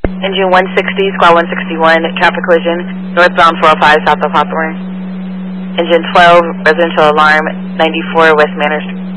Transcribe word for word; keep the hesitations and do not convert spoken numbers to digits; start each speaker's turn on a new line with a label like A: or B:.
A: Engine one sixty, squad one sixty-one, traffic collision, northbound four oh five, south of Hawthorne. Engine twelve, residential alarm, ninety-four, West Manor Street.